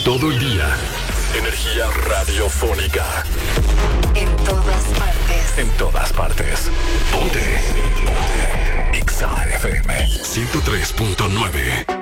Todo el día. Energía radiofónica. En todas partes. En todas partes. Ponte. Exa FM 103.9.